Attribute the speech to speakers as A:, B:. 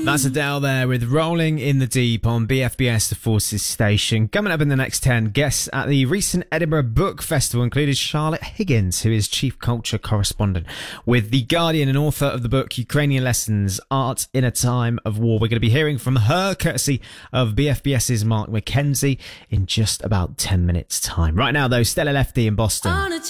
A: That's Adele there with Rolling in the Deep on BFBS, the Forces station. Coming up in the next 10, guests at the recent Edinburgh Book Festival included Charlotte Higgins, who is Chief Culture Correspondent with The Guardian and author of the book Ukrainian Lessons, Art in a Time of War. We're going to be hearing from her courtesy of BFBS's Mark McKenzie in just about 10 minutes' time. Right now, though, Stella Lefty in Boston.